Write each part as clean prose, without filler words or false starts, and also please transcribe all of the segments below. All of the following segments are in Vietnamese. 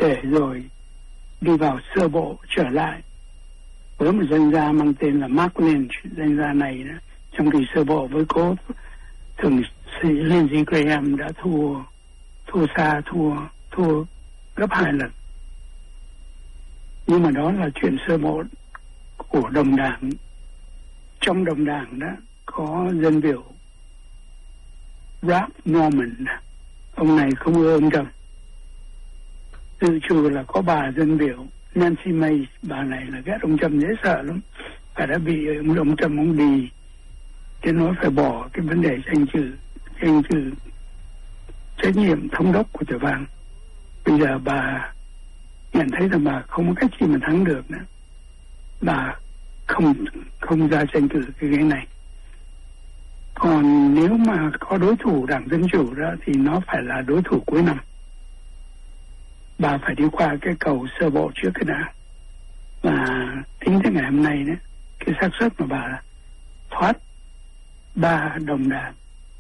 để rồi đi vào sơ bộ trở lại với một danh gia mang tên là Mark Lynch. Danh gia này đó, trong kỳ sơ bộ với cố thượng sĩ Lindsey Graham đã thua gấp 2 lần. Nhưng mà đó là chuyện sơ bộ của đồng đảng. Trong đồng đảng đó có dân biểu Ralph Norman, ông này không ưa ông Trump. Dự trù là có bà dân biểu Nancy Mace, bà này là ghét ông Trump dễ sợ lắm, và đã bị ông Trump ông đi cho nói phải bỏ cái vấn đề tranh trừ trách nhiệm thống đốc của tiểu bang. Bây giờ bà nhận thấy rằng bà không có cách gì mà thắng được nữa, bà không ra tranh cử cái ghế này. Còn nếu mà có đối thủ đảng Dân Chủ đó thì nó phải là đối thủ cuối năm. Bà phải đi qua cái cầu sơ bộ trước cái đã. Và tính tới ngày hôm nay đấy, cái xác suất mà bà thoát 3 đồng đảng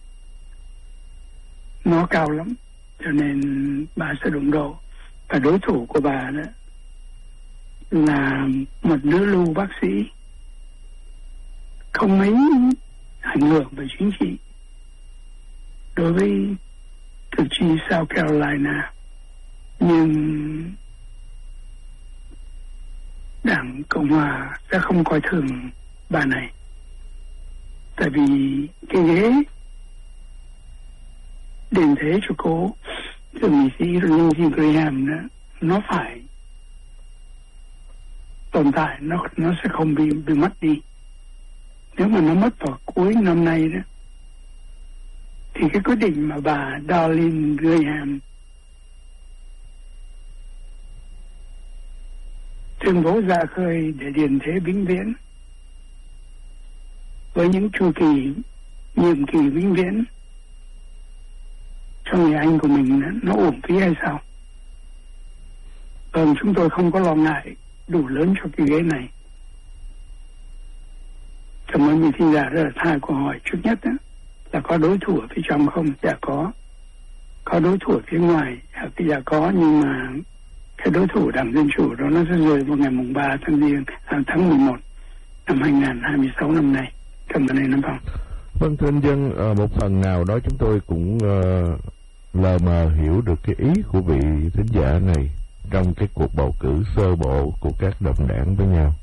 nó cao lắm, cho nên bà sẽ đụng độ. Và đối thủ của bà đó là một đứa lưu bác sĩ không mấy ảnh hưởng về chính trị đối với cử tri South Carolina, nhưng đảng Cộng Hòa sẽ không coi thường bà này, tại vì cái ghế đền thế cho cố thượng nghị sĩ Lindsey Graham đó, nó phải tồn tại, nó sẽ không bị mất đi. Nếu mà nó mất vào cuối năm nay đó thì cái quyết định mà bà Darlene Graham tuyên bố ra khơi để điền thế vĩnh viễn với những chu kỳ nhiệm kỳ vĩnh viễn cho người anh của mình nó uổng phí hay sao? Chúng tôi không có lo ngại đủ lớn cho cái ghế này. Cảm ơn vị thính giả rất là tha câu hỏi trước nhất đó, là có đối thủ ở phía trong không? Dạ có đối thủ ở phía ngoài, dạ có, nhưng mà cái đối thủ đảng Dân Chủ đó nó sẽ rơi vào ngày mùng 3 tháng 11 năm 2026 năm nay. Cảm ơn anh Nam Phong. Vâng, thưa anh Dân, một phần nào đó chúng tôi cũng lờ mờ hiểu được cái ý của vị thính giả này trong cái cuộc bầu cử sơ bộ của các đồng đảng với nhau.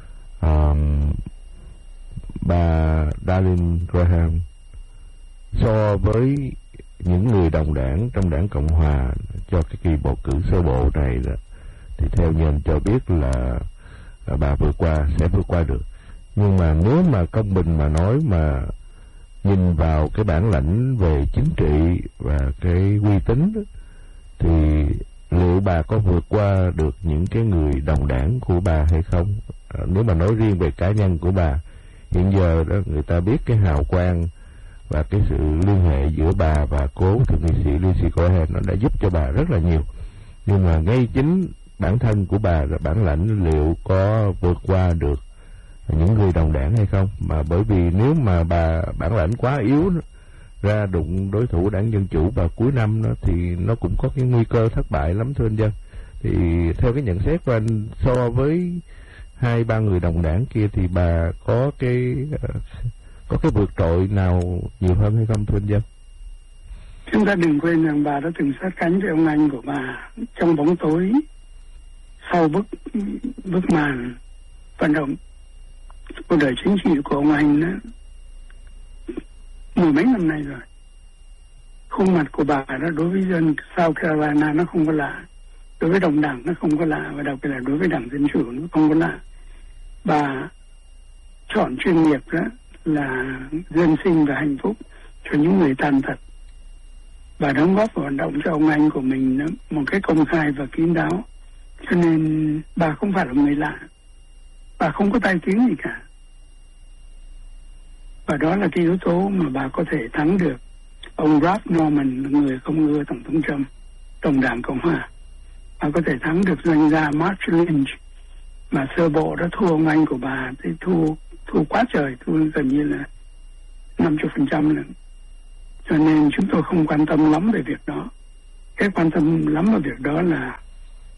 Bà Darlene Graham so với những người đồng đảng trong đảng Cộng Hòa cho cái kỳ bầu cử sơ bộ này đó, thì theo như anh cho biết là bà sẽ vượt qua được. Nhưng mà nếu mà công bình mà nói, mà nhìn vào cái bản lãnh về chính trị và cái uy tín đó, thì liệu bà có vượt qua được những cái người đồng đảng của bà hay không? Nếu mà nói riêng về cá nhân của bà, hiện giờ đó người ta biết cái hào quang và cái sự liên hệ giữa bà và cố thượng nghị sĩ Lindsey Graham nó đã giúp cho bà rất là nhiều. Nhưng mà ngay chính bản thân của bà là bản lãnh liệu có vượt qua được những người đồng đảng hay không? Mà bởi vì nếu mà bà bản lãnh quá yếu đó, ra đụng đối thủ đảng Dân Chủ vào cuối năm đó, thì nó cũng có cái nguy cơ thất bại lắm, thưa anh Dân. Thì theo cái nhận xét của anh, so với 2-3 người đồng đảng kia thì bà có cái vượt trội nào nhiều hơn hay không, thưa anh Dân? Chúng ta đừng quên rằng bà đã từng sát cánh với ông anh của bà trong bóng tối sau bức màn vận động cuộc đời chính trị của ông anh đó, mười mấy năm nay rồi. Khuôn mặt của bà đó đối với dân South Carolina nó không có lạ, đối với đồng đảng nó không có lạ, và đặc biệt là đối với đảng Dân Chủ nó không có lạ. Bà chọn chuyên nghiệp đó là dân sinh và hạnh phúc cho những người tàn tật. Bà đóng góp vào vận động cho ông anh của mình đó, một cách công khai và kín đáo. Cho nên bà không phải là người lạ, bà không có tai tiếng gì cả. Và đó là cái yếu tố mà bà có thể thắng được ông Ralph Norman, là người không ưa Tổng thống Trump, đồng đảng Cộng Hòa. Bà có thể thắng được doanh gia Mark Lynch, mà sơ bộ đã thua ông anh của bà, thì thua quá trời, thua gần như là 50% lần. Cho nên chúng tôi không quan tâm lắm về việc đó. Cái quan tâm lắm về việc đó là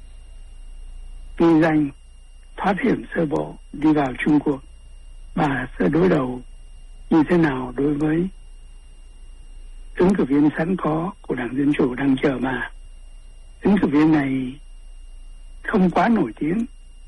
ghi danh thoát hiểm sơ bộ đi vào Trung Quốc, bà sẽ đối đầu như thế nào đối với ứng cử viên sẵn có của Đảng Dân Chủ đang chờ bà. Ứng cử viên này không quá nổi tiếng,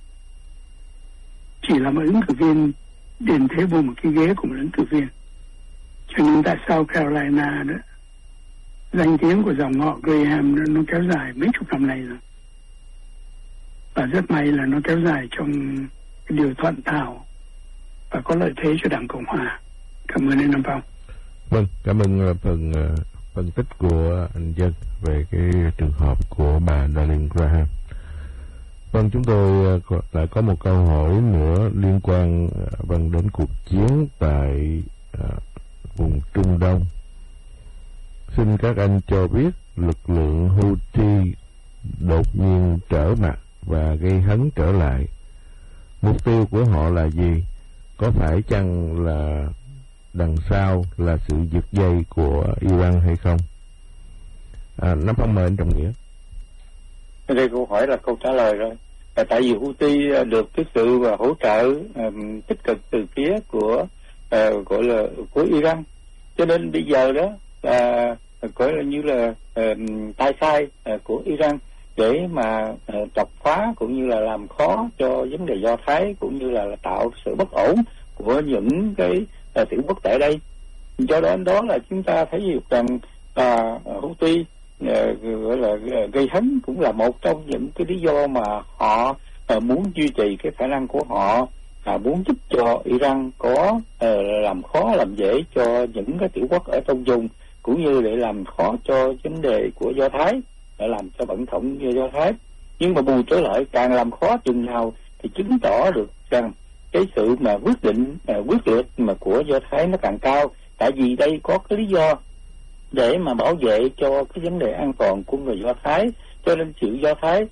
chỉ là một ứng cử viên điền thế vô một cái ghế của một ứng cử viên. Cho nên tại South Carolina đó, danh tiếng của dòng họ Graham nó kéo dài mấy chục năm nay rồi, và rất may là nó kéo dài trong cái điều thuận thảo và có lợi thế cho Đảng Cộng Hòa. Cảm ơn anh Nam Phong. Vâng, cảm ơn phần phân tích của anh Dân về cái trường hợp của bà Darlene Graham. Vâng, chúng tôi lại có một câu hỏi nữa liên quan đến cuộc chiến tại vùng Trung Đông. Xin các anh cho biết lực lượng Houthi đột nhiên trở mặt và gây hấn trở lại. Mục tiêu của họ là gì? Có phải chăng là đằng sau là sự giật dây của Iran hay không? Nam Phong mời anh Trọng Nghĩa. Đây câu hỏi là câu trả lời rồi. Tại vì Houthi được cái sự hỗ trợ tích cực từ phía của gọi là của Iran, cho nên bây giờ đó là gọi là như là tay sai của Iran để mà chọc phá cũng như là làm khó cho vấn đề Do Thái, cũng như là tạo sự bất ổn của những cái tiểu quốc tại đây. Do đó là chúng ta thấy được rằng Houthi gọi là gây hấn cũng là một trong những cái lý do mà họ muốn duy trì cái khả năng của họ, muốn giúp cho Iran có làm khó làm dễ cho những cái tiểu quốc ở trong vùng, cũng như để làm khó cho vấn đề của Do Thái, để làm cho vận động Do Thái. Nhưng mà bù trở lại, càng làm khó chừng nào thì chứng tỏ được rằng cái sự mà quyết liệt mà của Do Thái nó càng cao. Tại vì đây có cái lý do để mà bảo vệ cho cái vấn đề an toàn của người Do Thái, cho nên sự Do Thái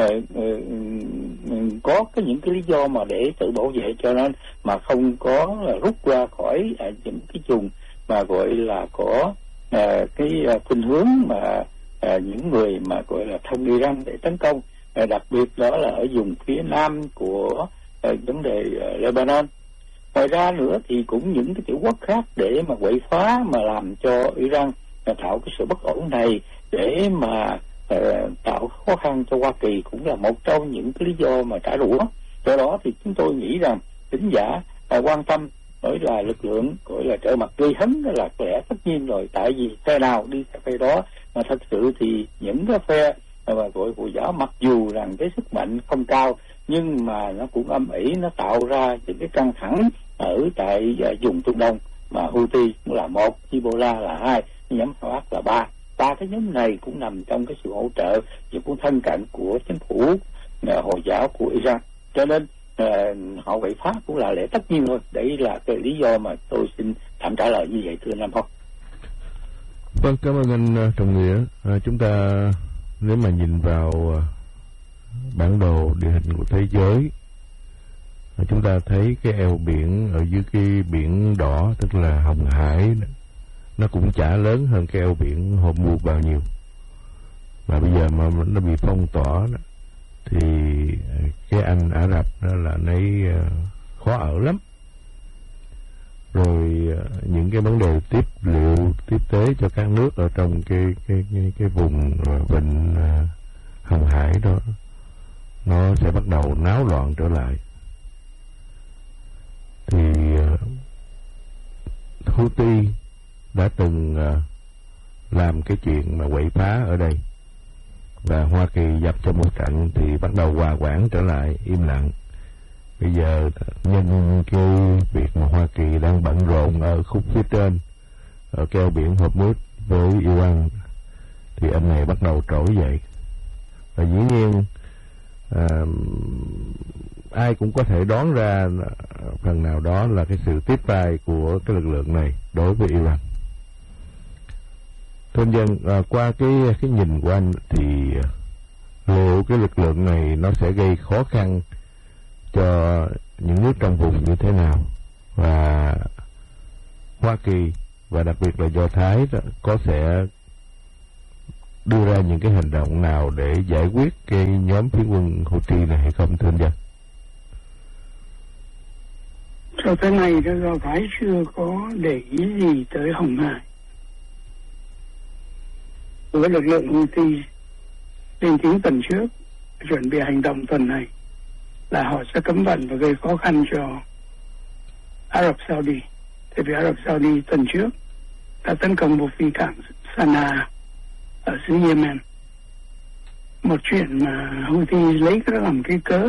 có những cái lý do mà để tự bảo vệ, cho nên mà không có rút ra khỏi những cái vùng mà gọi là có cái khuynh hướng mà những người mà gọi là thân Iran để tấn công, đặc biệt đó là ở vùng phía nam của vấn đề Lebanon. Ngoài ra nữa thì cũng những cái tiểu quốc khác để mà quậy phá, mà làm cho Iran tạo cái sự bất ổn này để mà tạo khó khăn cho Hoa Kỳ, cũng là một trong những cái lý do mà trả đũa. Do đó thì chúng tôi nghĩ rằng thính giả quan tâm nói là lực lượng gọi là trở mặt gây hấn là lẽ tất nhiên rồi, tại vì phe nào đi theo phe đó. Mà thật sự thì những cái phe mà gọi Hồi giáo mặc dù rằng cái sức mạnh không cao, nhưng mà nó cũng âm ỉ, nó tạo ra những cái căng thẳng ở tại vùng Trung Đông. Mà Houthi cũng là một, Hezbollah là hai, nhóm Hamas là ba. Ba cái nhóm này cũng nằm trong cái sự hỗ trợ và cũng thân cận của chính phủ Hồi giáo của Iran, cho nên họ quậy phá cũng là lẽ tất nhiên thôi. Đấy là cái lý do mà tôi xin tạm trả lời như vậy, thưa Nam Phong. Vâng, cảm ơn anh Trọng Nghĩa. Chúng ta nếu mà nhìn vào bản đồ địa hình của thế giới, chúng ta thấy cái eo biển ở dưới cái biển đỏ, tức là Hồng Hải, nó cũng chả lớn hơn cái eo biển Hormuz bao nhiêu. Mà bây giờ mà nó bị phong tỏa đó, thì cái Anh Ả Rập đó là nấy khó ở lắm. Rồi những cái vấn đề tiếp tế cho các nước ở trong cái vùng vịnh Hồng Hải đó, nó sẽ bắt đầu náo loạn trở lại. Thì Houthi đã từng làm cái chuyện mà quậy phá ở đây, và Hoa Kỳ dập cho một trận thì bắt đầu hòa quản trở lại, im lặng. Bây giờ nhân cái việc mà Hoa Kỳ đang bận rộn ở khúc phía trên, ở cái eo biển Hormuz với Iran, thì anh này bắt đầu trỗi dậy. Và dĩ nhiên ai cũng có thể đoán ra phần nào đó là cái sự tiếp tay của cái lực lượng này đối với Iran. Thưa anh Dân, qua cái nhìn của anh thì liệu cái lực lượng này nó sẽ gây khó khăn cho những nước trong vùng như thế nào, và Hoa Kỳ và đặc biệt là Do Thái đó, có sẽ đưa ra những cái hành động nào để giải quyết cái nhóm phiến quân Houthi này hay không, thưa anh Dân? Cho tới nay đó, Do Thái chưa có để ý gì tới Hồng Hải. Với lực lượng Houthi lên tiếng tuần trước chuẩn bị hành động tuần này là họ sẽ cấm vận và gây khó khăn cho Ả Rập Saudi. Tại vì Ả Rập Saudi tuần trước đã tấn công một phi cảng Sanaa ở xứ Yemen. Một chuyện mà Houthi lấy cái đó làm cái cớ.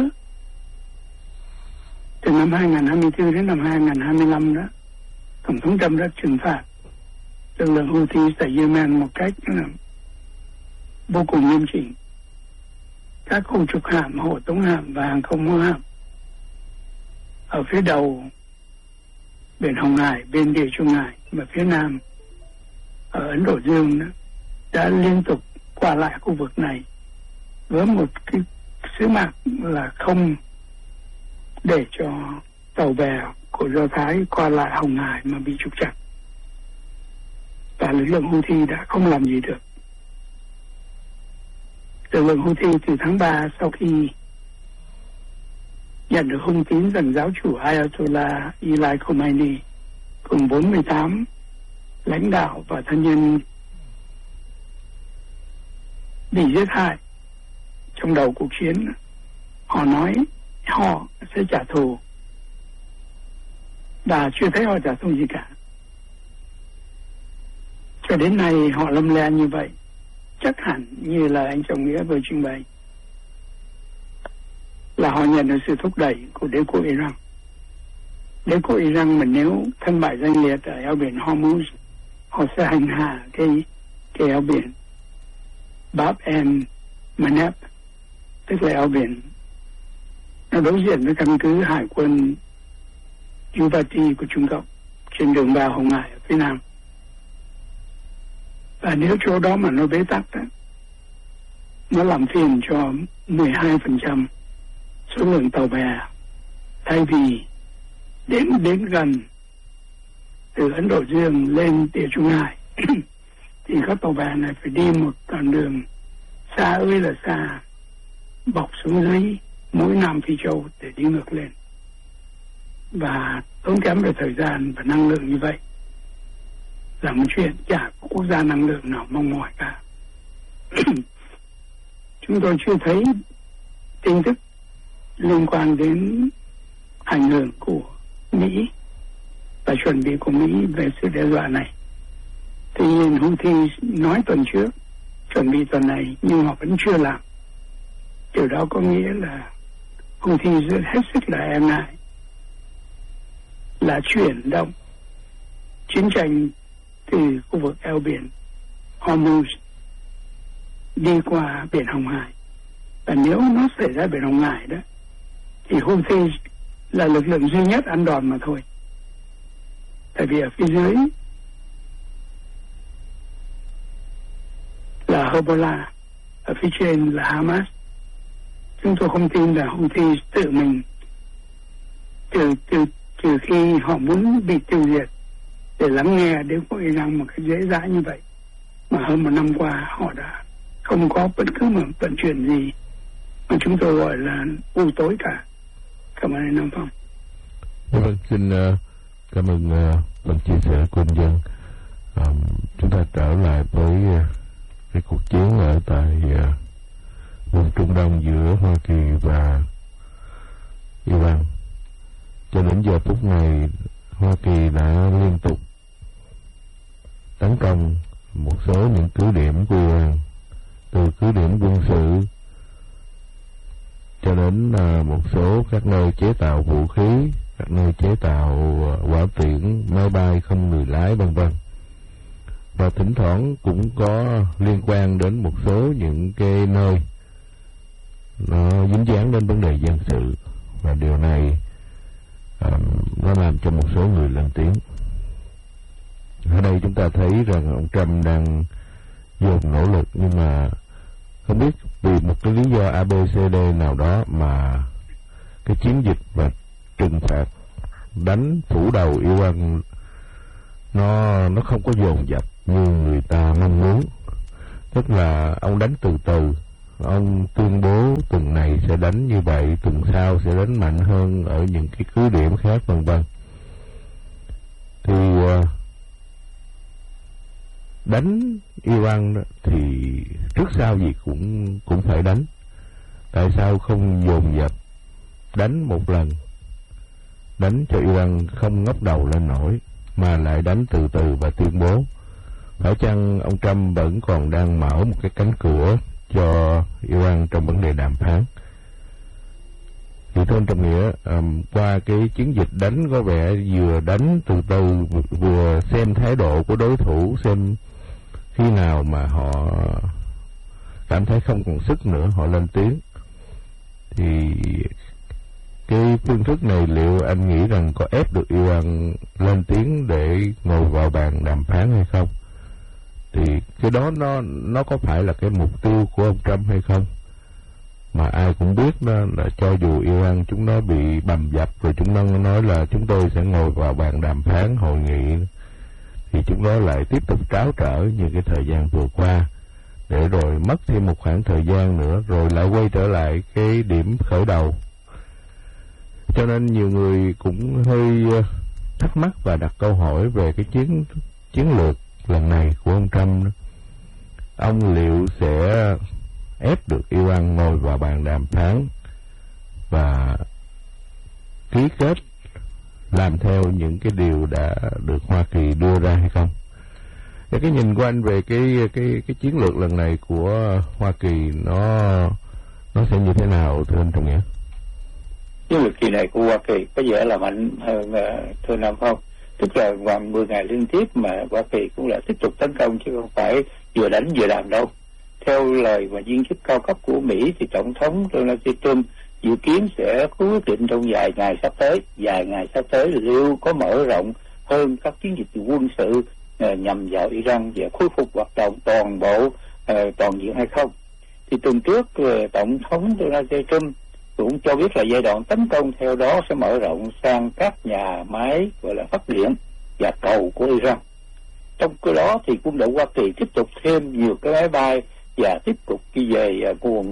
Từ năm 2024 đến năm 2025 đó, Tổng thống Trump đã trừng phạt lực lượng Houthi tại Yemen một cách vô cùng nghiêm chỉnh. Các khu trục hạm, hộ tống hạm và hàng không mẫu hạm ở phía đầu biển Hồng Hải, bên Địa Trung Hải và phía nam ở Ấn Độ Dương đó, đã liên tục qua lại khu vực này với một cái sứ mạng là không để cho tàu bè của Do Thái qua lại Hồng Hải mà bị trục chặt. Và lực lượng Houthi đã không làm gì được. Lực lượng Houthi từ tháng 3 sau khi nhận được hung tín rằng giáo chủ Ayatollah Ali Khamenei cùng 48 lãnh đạo và thân nhân bị giết hại trong đầu cuộc chiến, họ nói họ sẽ trả thù và chưa thấy họ trả thù gì cả. Cho đến nay họ lâm le như vậy, chắc hẳn như là anh chồng Nghĩa vừa trình bày là họ nhận được sự thúc đẩy của đế quốc Iran. Đế quốc Iran mà nếu thân bại danh liệt ở eo biển Hormuz, họ sẽ hành hạ cái eo biển Bab el Mandeb, tức là eo biển nó đối diện với căn cứ hải quân Uvalde của Trung Cộng trên đường vào Hồng Hải ở phía nam. Và nếu chỗ đó mà nó bế tắc đó, nó làm phiền cho 12% số lượng tàu bè, thay vì đến gần từ Ấn Độ Dương lên Địa Trung Hải thì các tàu bè này phải đi một đoạn đường xa ơi là xa, bọc xuống dưới mũi Nam Phi Châu để đi ngược lên, và tốn kém về thời gian và năng lượng như vậy là một chuyện chả có quốc gia năng lượng nào mong mỏi cả. Chúng tôi chưa thấy tin tức liên quan đến ảnh hưởng của Mỹ và chuẩn bị của Mỹ về sự đe dọa này. Tuy nhiên Houthi nói tuần trước chuẩn bị tuần này nhưng họ vẫn chưa làm. Điều đó có nghĩa là Houthi rất hết sức là e ngại là chuyển động chiến tranh từ khu vực eo biển Hormuz đi qua biển Hồng Hải. Và nếu nó xảy ra biển Hồng Hải đó thì Houthi là lực lượng duy nhất ăn đòn mà thôi. Tại vì ở phía dưới là Hezbollah, ở phía trên là Hamas. Chúng tôi không tin là Houthi tự mình trừ khi họ muốn bị tiêu diệt để lắng nghe đế quốc Iran một cách dễ dãi như vậy, mà hơn một năm qua họ đã không có bất cứ một vận chuyển gì mà chúng tôi gọi là u tối cả. Cảm ơn anh Nam Phong. Vâng, xin cảm ơn phần chia sẻ của anh Dân. Chúng ta trở lại với cái cuộc chiến ở tại vùng Trung Đông giữa Hoa Kỳ và Iran. Cho đến giờ phút này, Hoa Kỳ đã liên tục tấn công một số những cứ điểm của Iran, từ cứ điểm quân sự cho đến một số các nơi chế tạo vũ khí, các nơi chế tạo hỏa tiễn, máy bay không người lái vân vân. Và thỉnh thoảng cũng có liên quan đến một số những cái nơi nó dính dáng đến vấn đề dân sự, và điều này nó làm cho một số người lên tiếng. Ở đây chúng ta thấy rằng ông Trump đang dồn nỗ lực, nhưng mà không biết vì một cái lý do ABCD nào đó mà cái chiến dịch và trừng phạt đánh phủ đầu Iran nó không có dồn dập như người ta mong muốn. Tức là ông đánh từ từ, ông tuyên bố tuần này sẽ đánh như vậy, tuần sau sẽ đánh mạnh hơn ở những cái cứ điểm khác, vân vân. Thì đánh Iran thì trước sau gì cũng phải đánh. Tại sao không dồn dập đánh một lần, đánh cho Iran không ngóc đầu lên nổi, mà lại đánh từ từ và tuyên bố? Phải chăng ông Trump vẫn còn đang mở một cái cánh cửa cho Iran trong vấn đề đàm phán? Thì thưa anh Trọng Nghĩa, qua cái chiến dịch đánh có vẻ vừa đánh từ từ, vừa xem thái độ của đối thủ, xem khi nào mà họ cảm thấy không còn sức nữa họ lên tiếng. Thì cái phương thức này liệu anh nghĩ rằng có ép được Iran lên tiếng để ngồi vào bàn đàm phán hay không? Thì cái đó nó có phải là cái mục tiêu của ông Trump hay không? Mà ai cũng biết đó là cho dù Iran chúng nó bị bầm dập rồi chúng nó nói là chúng tôi sẽ ngồi vào bàn đàm phán hội nghị, thì chúng nó lại tiếp tục tráo trở như cái thời gian vừa qua, để rồi mất thêm một khoảng thời gian nữa rồi lại quay trở lại cái điểm khởi đầu. Cho nên nhiều người cũng hơi thắc mắc và đặt câu hỏi về cái chiến lược lần này của ông Trump đó. Ông liệu sẽ ép được Iran ngồi vào bàn đàm phán và ký kết làm theo những cái điều đã được Hoa Kỳ đưa ra hay không? Cái nhìn của anh về cái chiến lược lần này của Hoa Kỳ nó sẽ như thế nào, thưa anh Trọng Nghĩa? Chiến lược kỳ này của Hoa Kỳ có vẻ là mạnh hơn, thưa Nam Phong. Tức là gần 10 ngày liên tiếp mà Hoa Kỳ cũng đã tiếp tục tấn công, chứ không phải vừa đánh vừa làm đâu. Theo lời mà viên chức cao cấp của Mỹ thì Tổng thống Donald Trump dự kiến sẽ có quyết định trong vài ngày sắp tới liệu có mở rộng hơn các chiến dịch quân sự nhằm vào Iran và khôi phục hoạt động toàn diện hay không. Thì tuần trước Tổng thống Donald Trump cũng cho biết là giai đoạn tấn công theo đó sẽ mở rộng sang các nhà máy gọi là phát điện và cầu của Iran. Trong cái đó thì quân đội Hoa Kỳ tiếp tục thêm nhiều cái máy bay và tiếp tục đi về nguồn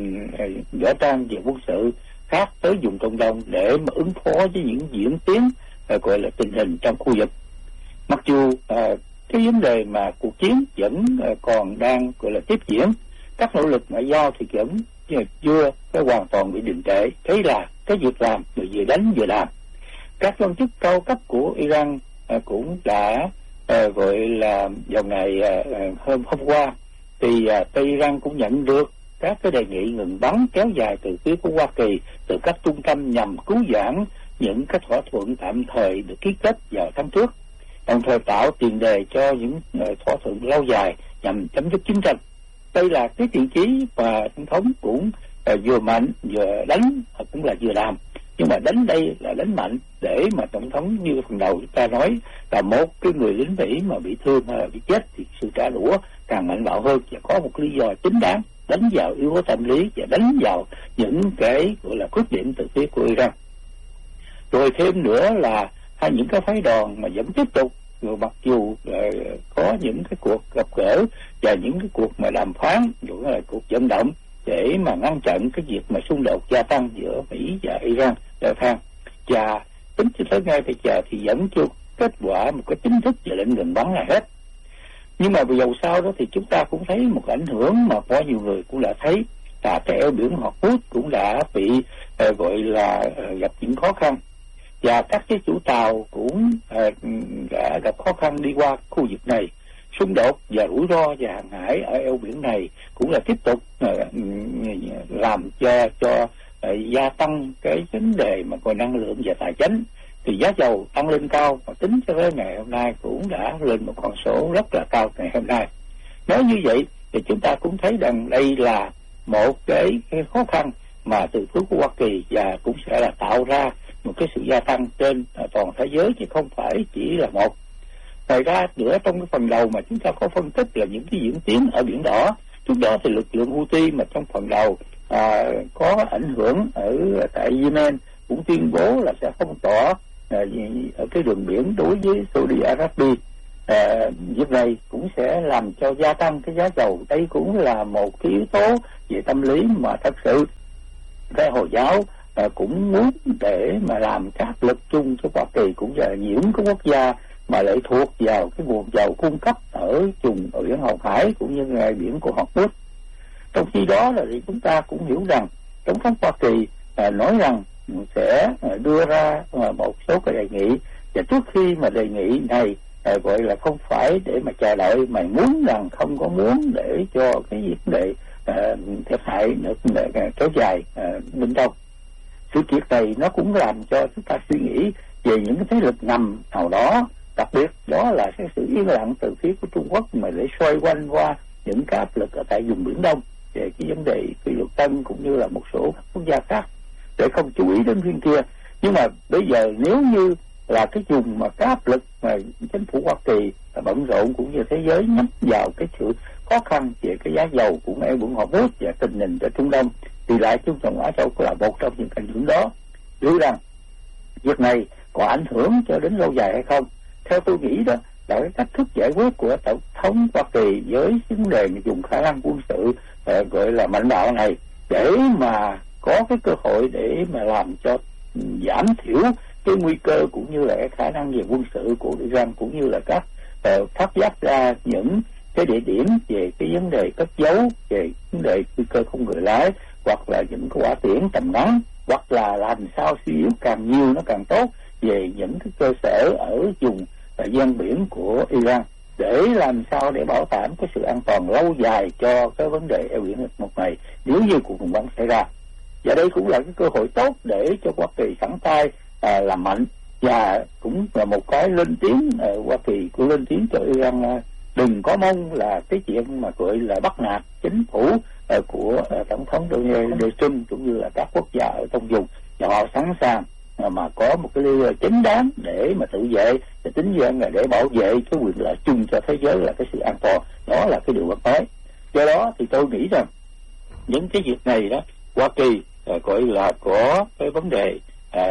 võ trang và quân sự khác tới vùng Trung Đông để mà ứng phó với những diễn tiến gọi là tình hình trong khu vực. Mặc dù cái vấn đề mà cuộc chiến vẫn còn đang gọi là tiếp diễn, các nỗ lực ngoại giao thì vẫn chưa có hoàn toàn bị đình trệ. Thế là cái việc làm vừa đánh vừa làm. Các quan chức cao cấp của Iran cũng đã gọi là vào ngày hôm qua thì Iran cũng nhận được các cái đề nghị ngừng bắn kéo dài từ phía của Hoa Kỳ, từ các trung tâm nhằm cứu vãn những cái thỏa thuận tạm thời được ký kết vào tháng trước, đồng thời tạo tiền đề cho những thỏa thuận lâu dài nhằm chấm dứt chiến tranh. Đây là cái tiêu chí mà tổng thống cũng vừa mạnh vừa đánh, cũng là vừa làm. Nhưng mà đánh đây là đánh mạnh để mà tổng thống như phần đầu chúng ta nói là một cái người lính Mỹ mà bị thương hay là bị chết thì sự trả đũa càng mạnh bạo hơn, và có một lý do chính đáng đánh vào yếu tố tâm lý và đánh vào những cái gọi là khuyết điểm từ phía của Iran. Rồi thêm nữa là những cái phái đoàn mà vẫn tiếp tục, rồi mặc dù có những cái cuộc gặp gỡ và những cái cuộc mà đàm phán, những là cuộc vận động để mà ngăn chặn cái việc mà xung đột gia tăng giữa Mỹ và Iran leo thang, và tính tới ngay bây giờ thì vẫn chưa kết quả một cái chính thức về lệnh ngừng bắn nào hết. Nhưng mà dầu sao đó thì chúng ta cũng thấy một ảnh hưởng mà có nhiều người cũng đã thấy là cái eo biển Hormuz cũng đã bị gọi là gặp những khó khăn, và các cái chủ tàu cũng đã gặp khó khăn đi qua khu vực này. Xung đột và rủi ro và hàng hải ở eo biển này cũng là tiếp tục làm cho gia tăng cái vấn đề mà còn năng lượng và tài chính. Thì giá dầu tăng lên cao, và tính cho tới ngày hôm nay cũng đã lên một con số rất là cao ngày hôm nay. Nói như vậy thì chúng ta cũng thấy rằng đây là một cái khó khăn mà từ phía của Hoa Kỳ, và cũng sẽ là tạo ra một cái sự gia tăng trên toàn thế giới chứ không phải chỉ là một. Ngoài ra nữa, trong cái phần đầu mà chúng ta có phân tích là những cái diễn tiến ở Biển Đỏ, trước đó thì lực lượng Houthi mà trong phần đầu có ảnh hưởng ở tại Yemen cũng tuyên bố là sẽ phong tỏa ở cái đường biển đối với Saudi Arabia, việc này cũng sẽ làm cho gia tăng cái giá dầu. Đây cũng là một cái yếu tố về tâm lý mà thật sự cái Hồi giáo cũng muốn để mà làm cái áp lực chung cho Hoa Kỳ cũng như là những cái quốc gia mà lệ thuộc vào cái nguồn dầu cung cấp ở vùng biển Hồng Hải cũng như ngoài biển của Hormuz. Trong khi đó là thì chúng ta cũng hiểu rằng Tổng thống Hoa Kỳ nói rằng sẽ đưa ra một số cái đề nghị, và trước khi mà đề nghị này gọi là không phải để mà chờ đợi mà muốn rằng không có muốn để cho cái vấn đề thiệt hại nữa kéo dài bên trong. Sự kiện này nó cũng làm cho chúng ta suy nghĩ về những cái thế lực ngầm nào đó, đặc biệt đó là cái sự yên lặng từ phía của Trung Quốc mà để xoay quanh qua những cái áp lực ở tại vùng Biển Đông về cái vấn đề phi luật tân cũng như là một số các quốc gia khác để không chú ý đến bên kia. Nhưng mà bây giờ nếu như là cái vùng mà cái áp lực mà chính phủ Hoa Kỳ bận rộn cũng như thế giới nhắm vào cái sự khó khăn về cái giá dầu của eo biển Hormuz và tình hình ở Trung Đông, thì lại Trung Đông Á Châu là một trong những ảnh hưởng đó. Dù rằng việc này có ảnh hưởng cho đến lâu dài hay không, theo tôi nghĩ đó là cái cách thức giải quyết của Tổng thống Hoa Kỳ với vấn đề dùng khả năng quân sự gọi là mạnh bạo này để mà có cái cơ hội để mà làm cho giảm thiểu cái nguy cơ cũng như là cái khả năng về quân sự của Iran, cũng như là các phát giác ra những cái địa điểm về cái vấn đề cất giấu, về vấn đề nguy cơ không người lái, hoặc là những cái quả tiễn tầm ngắn, hoặc là làm sao suy yếu càng nhiều nó càng tốt về những cái cơ sở ở vùng ven biển của Iran, để làm sao để bảo đảm cái sự an toàn lâu dài cho cái vấn đề eo biển Độc Mộc này nếu như cuộc khủng hoảng xảy ra. Và đây cũng là cái cơ hội tốt để cho Hoa Kỳ sẵn tay làm mạnh, và cũng là một cái lên tiếng. Hoa Kỳ cũng lên tiếng cho Iran đừng có mong là cái chuyện mà gọi là bắt nạt chính phủ của tổng thống Donald Trump cũng như là các quốc gia ở trong vùng, và họ sẵn sàng mà có một cái lý do chính đáng để mà tự vệ, và tính rằng là để bảo vệ cái quyền lợi chung cho thế giới là cái sự an toàn. Đó là cái điều bất nói. Do đó thì tôi nghĩ rằng những cái việc này đó, Hoa Kỳ gọi là có cái vấn đề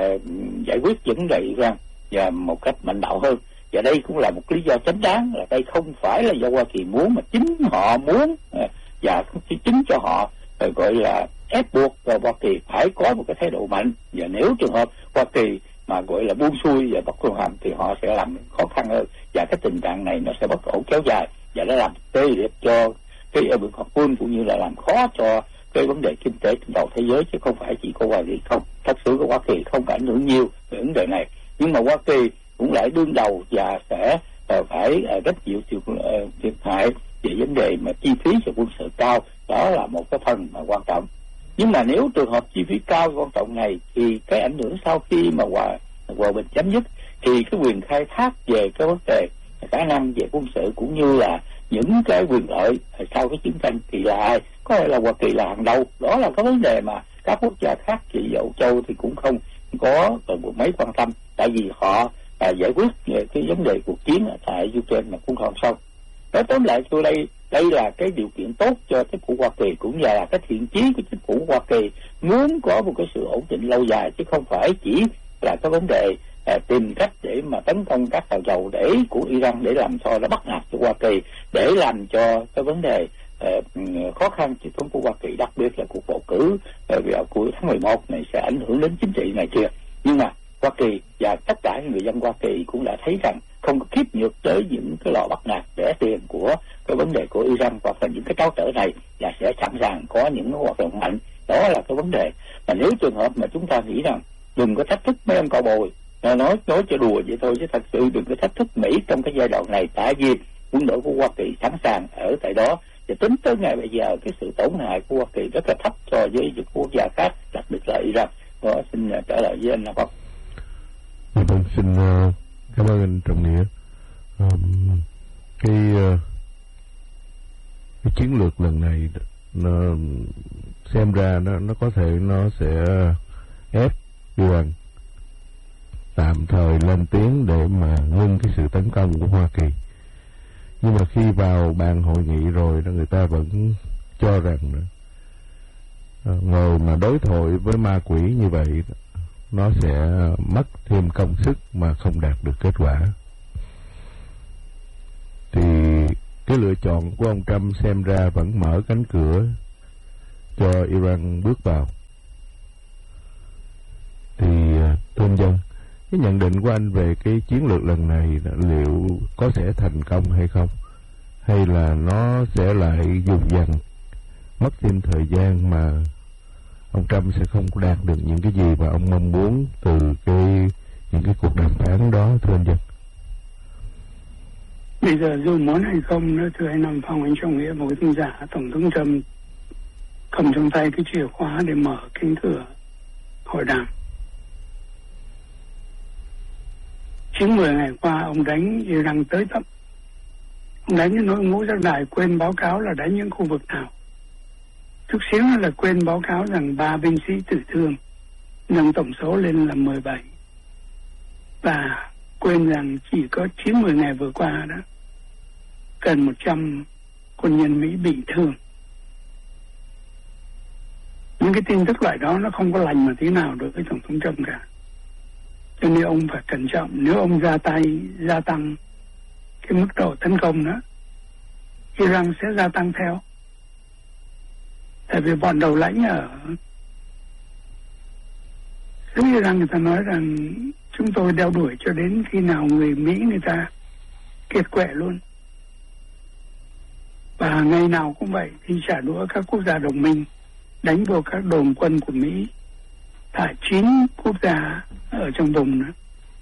giải quyết vấn đề Iran và một cách mạnh bạo hơn. Và đây cũng là một lý do chính đáng, là đây không phải là do Hoa Kỳ muốn, mà chính họ muốn, và chính cho họ gọi là ép buộc Hoa Kỳ phải có một cái thái độ mạnh. Và nếu trường hợp Hoa Kỳ mà gọi là buông xuôi và bất công hành thì họ sẽ làm khó khăn hơn, và cái tình trạng này nó sẽ bất ổn kéo dài, và nó làm tê liệt cho cái eo biển Hormuz cũng như là làm khó cho cái vấn đề kinh tế trên đầu thế giới, chứ không phải chỉ có Hoa Kỳ không. Thật sự của Hoa Kỳ không ảnh hưởng nhiều về vấn đề này, nhưng mà Hoa Kỳ cũng lại đương đầu và sẽ phải rất nhiều thiệt hại về vấn đề mà chi phí cho quân sự cao. Đó là một cái phần mà quan trọng. Nhưng mà nếu trường hợp chi phí cao quan trọng này thì cái ảnh hưởng sau khi mà hòa bình chấm dứt thì cái quyền khai thác về cái vấn đề khả năng về quân sự cũng như là những cái quyền lợi sau cái chiến tranh thì là ai? Có thể là Hoa Kỳ là hàng đầu. Đó là cái vấn đề mà các quốc gia khác chỉ Âu Châu thì cũng không có mấy quan tâm, tại vì họ giải quyết cái vấn đề cuộc chiến ở tại Ukraine mà cũng không xong. Nói tóm lại tôi đây là cái điều kiện tốt cho chính phủ Hoa Kỳ, cũng như là cái thiện chí của chính phủ Hoa Kỳ muốn có một cái sự ổn định lâu dài, chứ không phải chỉ là cái vấn đề tìm cách để mà tấn công các tàu dầu của Iran để làm sao nó bắt nạt cho Hoa Kỳ, để làm cho cái vấn đề khó khăn cho chính phủ Hoa Kỳ, đặc biệt là cuộc bầu cử của tháng 11 này sẽ ảnh hưởng đến chính trị này kia. Nhưng mà Hoa Kỳ và tất cả người dân Hoa Kỳ cũng đã thấy rằng không có khiếp nhược tới những cái lò bắt nạt rẻ tiền của cái vấn đề của Iran hoặc là những cái tráo trở này, và sẽ sẵn sàng có những hoạt động mạnh. Đó là cái vấn đề mà nếu trường hợp mà chúng ta nghĩ rằng đừng có thách thức mấy ông cò bồi, nói cho đùa vậy thôi, chứ thật sự đừng có thách thức Mỹ trong cái giai đoạn này, tại vì quân đội của Hoa Kỳ sẵn sàng ở tại đó. Và tính tới ngày bây giờ cái sự tổn hại của Hoa Kỳ rất là thấp so với những quốc gia khác, đặc biệt là Iran. Đó, xin trả lời với anh Nam Phong. Vâng, xin cảm ơn anh Trọng Nghĩa. Cái chiến lược lần này nó xem ra nó có thể nó sẽ ép Iran tạm thời lên tiếng để mà ngưng cái sự tấn công của Hoa Kỳ. Nhưng mà khi vào bàn hội nghị rồi đó, người ta vẫn cho rằng ngồi mà đối thoại với ma quỷ như vậy nó sẽ mất thêm công sức mà không đạt được kết quả. cái lựa chọn của ông Trump xem ra vẫn mở cánh cửa cho Iran bước vào. Thì thưa anh Dân, cái nhận định của anh về cái chiến lược lần này liệu có sẽ thành công hay không? Hay là nó sẽ lại dùng dần, mất thêm thời gian mà ông Trump sẽ không đạt được những cái gì mà ông mong muốn từ những cái cuộc đàm phán đó, thưa anh Dân? Bây giờ dù muốn hay không nữa, thưa anh Nam Phong, anh Trọng Nghĩa và quý thính giả, Tổng thống Trump cầm trong tay cái chìa khóa để mở cánh cửa hội đàm. 90 ngày qua ông đánh Iran tới tấp. Ông đánh đến nỗi Ngũ Giác Đài quên báo cáo là đánh những khu vực nào. Chút xíu nữa là quên báo cáo rằng 3 binh sĩ tử thương, nâng tổng số lên là 17. Và quên rằng chỉ có 90 ngày vừa qua đó, gần 100 quân nhân Mỹ bị thương. Những cái tin tức loại đó nó không có lành mà tí nào đối với Tổng thống Trump cả. Cho nên ông phải cẩn trọng. Nếu ông gia tăng cái mức độ tấn công đó, Iran sẽ gia tăng theo. Tại vì bọn đầu lãnh ở xứ Iran người ta nói rằng chúng tôi đeo đuổi cho đến khi nào người Mỹ người ta kiệt quệ luôn. Và ngày nào cũng vậy, thì trả đũa các quốc gia đồng minh, đánh vô các đồn quân của Mỹ, thả 9 quốc gia ở trong vùng đó.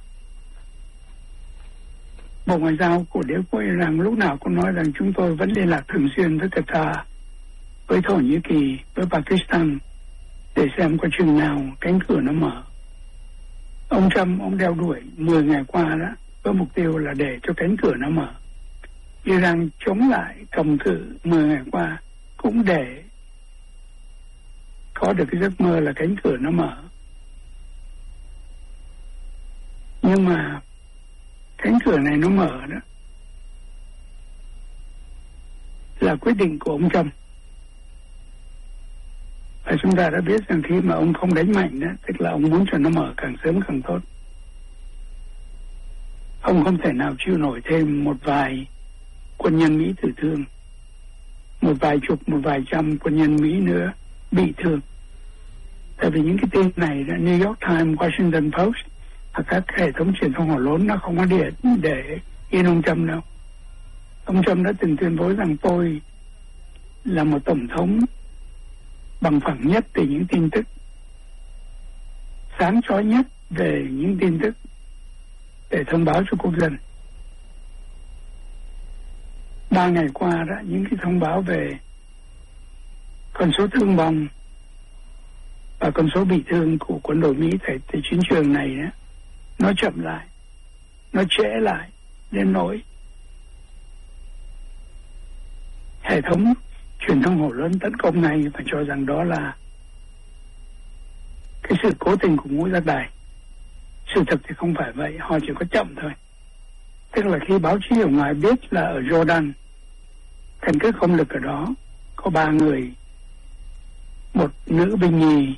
Bộ Ngoại giao của đế quốc Iran lúc nào cũng nói rằng chúng tôi vẫn liên lạc thường xuyên với Qatar, với Thổ Nhĩ Kỳ, với Pakistan để xem có chừng nào cánh cửa nó mở. Ông Trump, ông đeo đuổi 10 ngày qua đó với mục tiêu là để cho cánh cửa nó mở. Iran chống lại cầm cự 10 ngày qua cũng để có được cái giấc mơ là cánh cửa nó mở. Nhưng mà cánh cửa này nó mở đó là quyết định của ông Trump. Và chúng ta đã biết rằng khi mà ông không đánh mạnh đó, tức là ông muốn cho nó mở càng sớm càng tốt. Ông không thể nào chịu nổi thêm một vài quân nhân Mỹ tử thương, một vài chục, một vài trăm quân nhân Mỹ nữa bị thương. Tại vì những cái tin này là New York Times, Washington Post và các hệ thống truyền thông hỏa lớn nó không có điện để yên ông Trump đâu. Ông Trump đã từng tuyên bố rằng tôi là một tổng thống bằng phẳng nhất về những tin tức, sáng chói nhất về những tin tức để thông báo cho quốc dân. 3 ngày qua đó, những cái thông báo về con số thương vong và con số bị thương của quân đội Mỹ tại chiến trường này đó, nó chậm lại, nó trễ lại đến nỗi hệ thống truyền thông hổ lớn tấn công này và cho rằng đó là cái sự cố tình của Ngũ Giác Đài. Sự thật thì không phải vậy, họ chỉ có chậm thôi. Tức là khi báo chí ở ngoài biết là ở Jordan, căn cứ không lực ở đó có 3 người, một nữ binh nhì,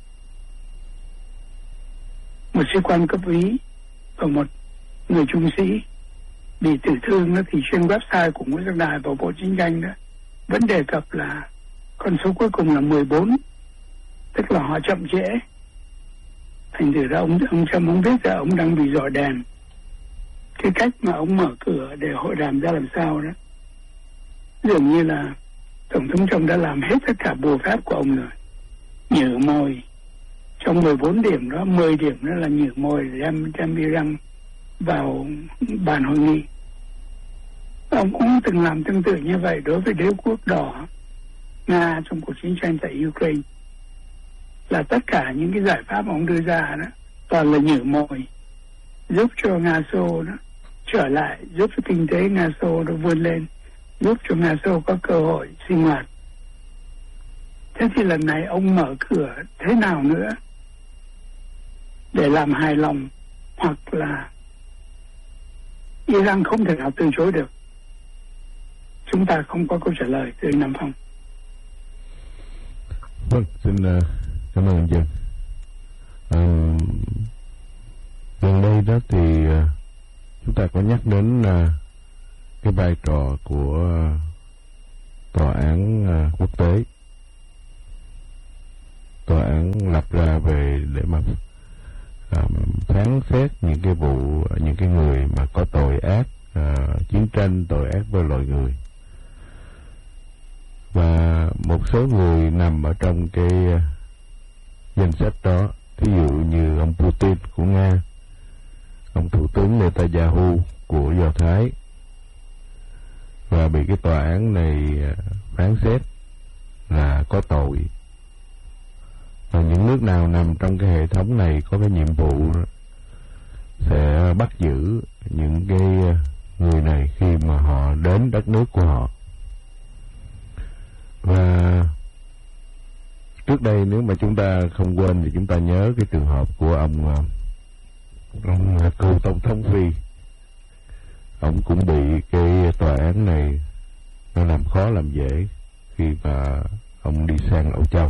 một sĩ quan cấp úy và một người trung sĩ bị tử thương đó, thì trên website của Ngũ Giác Đài và Bộ Chiến tranh đó vẫn đề cập là con số cuối cùng là 14, tức là họ chậm trễ. Thành thử ra ông Trump không biết là ông đang bị rọi đèn. Cái cách mà ông mở cửa để hội đàm ra làm sao đó, dường như là Tổng thống Trump đã làm hết tất cả bùa phép của ông rồi. Nhử mồi trong 14 điểm đó, 10 điểm đó là nhử mồi đem Iran vào bàn hội nghị. Ông cũng từng làm tương tự như vậy đối với đế quốc đỏ Nga trong cuộc chiến tranh tại Ukraine. Là tất cả những cái giải pháp mà ông đưa ra đó toàn là nhử mồi, giúp cho Nga Xô đó trở lại, giúp cho kinh tế Nga Xô nó vươn lên, giúp cho Nga Xô có cơ hội sinh hoạt. Thế thì lần này ông mở cửa thế nào nữa để làm hài lòng hoặc là Iran không thể nào từ chối được? Chúng ta không có câu trả lời từ Nam Phong. Vâng, xin cảm ơn anh Dân. Gần đây đó thì chúng ta có nhắc đến cái vai trò của tòa án quốc tế, tòa án lập ra về để mà phán xét những cái vụ, những cái người mà có tội ác chiến tranh, tội ác với loài người. Và một số người nằm ở trong cái danh sách đó, thí dụ như ông Putin của Nga, ông thủ tướng Netanyahu của Do Thái, và bị cái tòa án này phán xét là có tội. Và những nước nào nằm trong cái hệ thống này có cái nhiệm vụ sẽ bắt giữ những cái người này khi mà họ đến đất nước của họ. Và trước đây nếu mà chúng ta không quên thì chúng ta nhớ cái trường hợp của ông cựu tổng thống Phi. Ông cũng bị cái tòa án này nó làm khó làm dễ khi mà ông đi sang Âu Châu.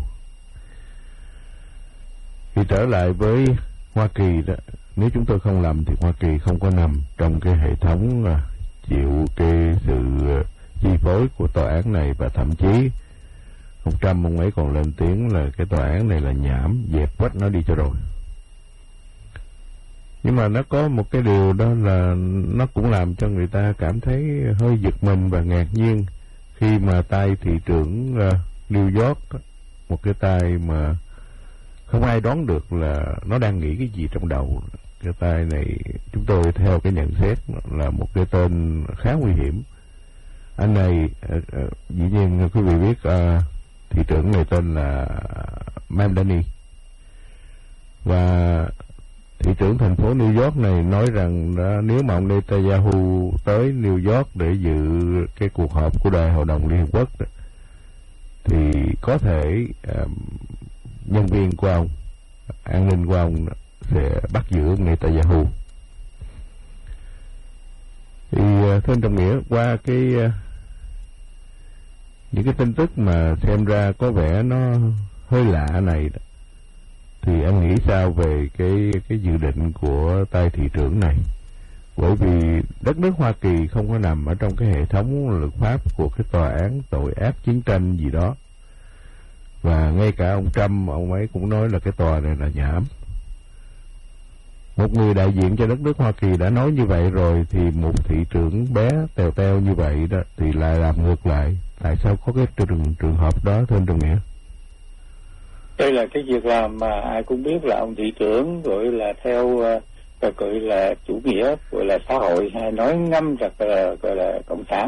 Thì trở lại với Hoa Kỳ đó, nếu chúng tôi không lầm thì Hoa Kỳ không có nằm trong cái hệ thống chịu cái sự chi phối của tòa án này, và thậm chí ông Trump ông ấy còn lên tiếng là cái tòa án này là nhảm, dẹp quách nó đi cho rồi. Nhưng mà nó có một cái điều đó là nó cũng làm cho người ta cảm thấy hơi giật mình và ngạc nhiên khi mà tay thị trưởng New York, một cái tay mà không ai đoán được là nó đang nghĩ cái gì trong đầu. Cái tay này chúng tôi theo cái nhận xét là một cái tên khá nguy hiểm. Anh này dĩ nhiên quý vị biết thị trưởng này tên là Mamdani, và thị trưởng thành phố New York này nói rằng nếu mà ông Netanyahu tới New York để dự cái cuộc họp của Đại hội đồng Liên Hợp Quốc thì có thể nhân viên của ông, an ninh của ông sẽ bắt giữ ông Netanyahu. Thì thưa anh Trọng Nghĩa, qua những cái tin tức mà xem ra có vẻ nó hơi lạ này, thì anh nghĩ sao về cái dự định của tay thị trưởng này? Bởi vì đất nước Hoa Kỳ không có nằm ở trong cái hệ thống luật pháp của cái tòa án tội ác chiến tranh gì đó, và ngay cả ông Trump ông ấy cũng nói là cái tòa này là nhảm. Một người đại diện cho đất nước Hoa Kỳ đã nói như vậy rồi, thì một thị trưởng bé tèo teo như vậy đó thì lại làm ngược lại. Tại sao có cái trường hợp đó, thưa anh Trọng Nghĩa? Đây là cái việc làm mà ai cũng biết là ông thị trưởng gọi là theo gọi là chủ nghĩa, gọi là xã hội, hay nói ngâm gọi là cộng sản,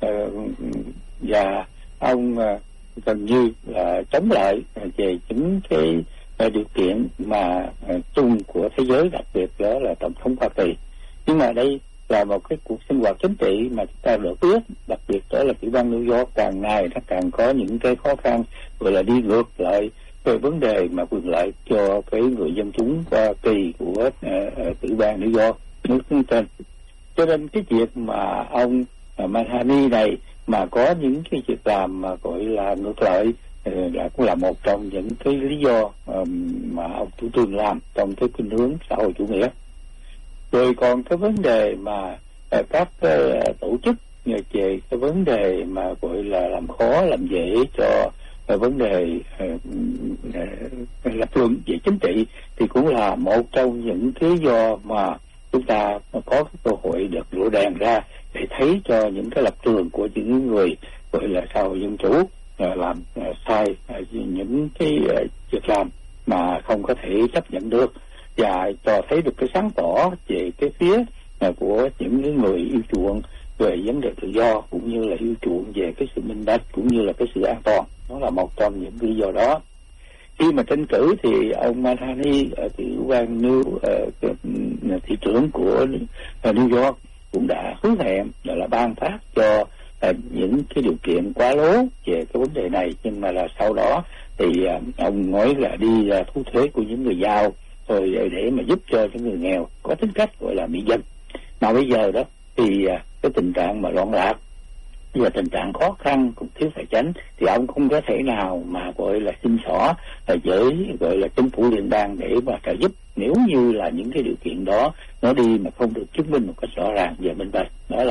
và ông gần như là chống lại về chính cái điều kiện mà chung của thế giới, đặc biệt đó là tổng thống Hoa Kỳ. Nhưng mà đây là một cái cuộc sinh hoạt chính trị mà chúng ta được biết, đặc biệt đó là tiểu bang New York càng ngày nó càng có những cái khó khăn, gọi là đi ngược lại về vấn đề mà quyền lợi cho cái người dân chúng Hoa Kỳ của tiểu bang New York, nước trên. Cho nên cái việc mà ông Manhani này mà có những cái việc làm mà gọi là ngược lại là cũng là một trong những cái lý do mà ông thủ tướng làm trong cái khuynh hướng xã hội chủ nghĩa. Rồi còn cái vấn đề mà các tổ chức về cái vấn đề mà gọi là làm khó làm dễ cho vấn đề lập luận về chính trị, thì cũng là một trong những cái lý do mà chúng ta có cái cơ hội được rửa đèn ra để thấy cho những cái lập trường của những người gọi là xã hội dân chủ làm sai những cái việc làm mà không có thể chấp nhận được, và cho thấy được cái sáng tỏ về cái phía của những người yêu chuộng về vấn đề tự do, cũng như là yêu chuộng về cái sự minh bạch, cũng như là cái sự an toàn. Đó là một trong những lý do đó. Khi mà tranh cử thì ông Manhani ở tiểu bang thị trưởng của New York cũng đã hứa hẹn là ban phát cho những cái điều kiện quá lố về cái vấn đề này, nhưng mà là sau đó thì ông nói là đi thu thuế của những người giàu rồi để mà giúp cho những người nghèo, có tính cách gọi là mỹ dân. Mà bây giờ đó thì cái tình trạng mà loạn lạc và tình trạng khó khăn cũng thiếu tài chính, thì ông không có thể nào mà gọi là xin xỏ với gọi là chính phủ liên bang để mà trợ giúp, nếu như là những cái điều kiện đó nó đi mà không được chứng minh một cách rõ ràng và minh bạch. Đó là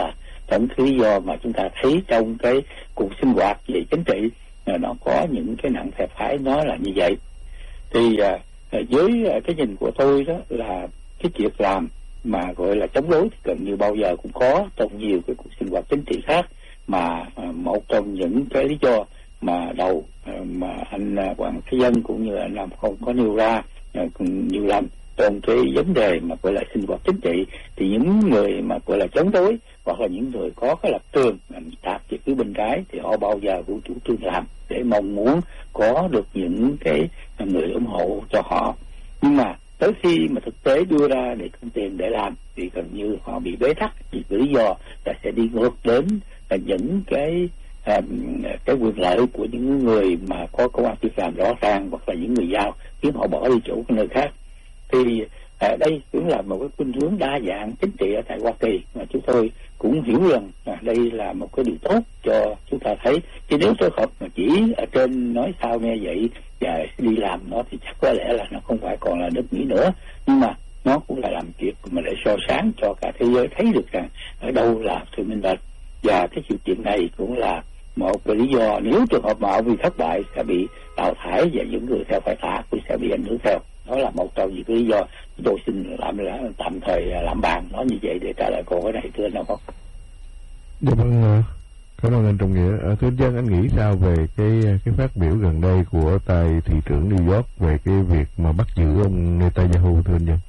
trong lý do mà chúng ta thấy trong cái cuộc sinh hoạt về chính trị nó có những cái nặng phe phái nó là như vậy. Thì với cái nhìn của tôi đó là cái việc làm mà gọi là chống đối thì gần như bao giờ cũng có trong nhiều cái cuộc sinh hoạt chính trị khác, mà một trong những cái lý do mà đầu mà anh Hoàng Thế Dân cũng như anh Nam Phong có nêu ra nhiều lần trong cái vấn đề mà gọi là sinh hoạt chính trị, thì những người mà gọi là chống đối hoặc là những người có cái lập trường tạp về phía bên trái thì họ bao giờ cũng chủ trương làm để mong muốn có được những cái người ủng hộ cho họ. Nhưng mà tới khi mà thực tế đưa ra để công tiền để làm thì gần như họ bị bế tắc vì lý do là sẽ đi ngược đến những cái quyền lợi của những người mà có công ăn việc làm rõ ràng hoặc là những người giàu, khiến họ bỏ đi chỗ cái nơi khác. Thì đây cũng là một cái khuynh hướng đa dạng chính trị ở tại Hoa Kỳ mà chúng tôi cũng hiểu rằng đây là một cái điều tốt cho chúng ta thấy. Chứ nếu trường hợp mà chỉ ở trên nói sao nghe vậy và đi làm nó thì chắc có lẽ là nó không phải còn là nước Mỹ nữa, nhưng mà nó cũng là làm việc mà để soi sáng cho cả thế giới thấy được rằng ở đâu là sự minh bạch. Và cái sự kiện này cũng là một cái lý do nếu trường hợp mà ông vì thất bại sẽ bị đào thải và những người theo phải thả cũng sẽ bị ảnh hưởng theo. Đó là một trong những lý do tôi xin tạm thời làm bàn nói như vậy để trả lời câu hỏi này, thưa anh Phong. Dạ vâng, cảm ơn anh Trọng Nghĩa. Thưa anh Dân, anh nghĩ sao về cái phát biểu gần đây của tại thị trưởng New York về cái việc mà bắt giữ ông Netanyahu, thưa anh Dân?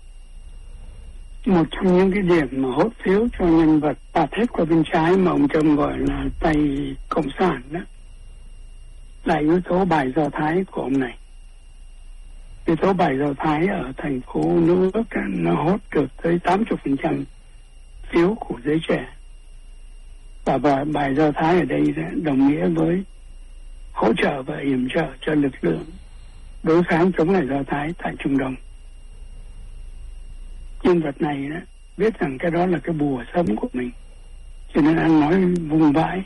Một trong những cái điểm mà hốt phiếu cho nhân vật tạt hết qua bên trái mà ông Trump gọi là tay cộng sản đó là yếu tố bài Do Thái của ông này. Yếu tố bài Do Thái ở thành phố New York nó hốt được tới 80% phiếu của giới trẻ. Và bài Do Thái ở đây đồng nghĩa với hỗ trợ và yểm trợ cho lực lượng đối kháng chống lại Do Thái tại Trung Đông. Nhân vật này đó, biết rằng cái đó là cái bùa sống của mình, cho nên anh nói vùng vãi,